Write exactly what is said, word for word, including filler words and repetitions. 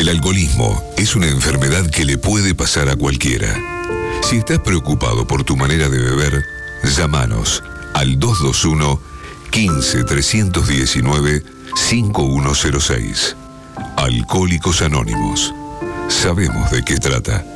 El alcoholismo es una enfermedad que le puede pasar a cualquiera. Si estás preocupado por tu manera de beber, llámanos al dos dos uno, quince, trescientos diecinueve, cincuenta y uno cero seis. Alcohólicos Anónimos. Sabemos de qué trata.